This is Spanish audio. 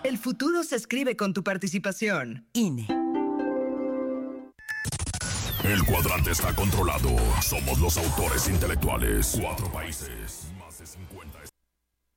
El futuro se escribe con tu participación. INE. El cuadrante está controlado. Somos los autores intelectuales. 4 países, más de 50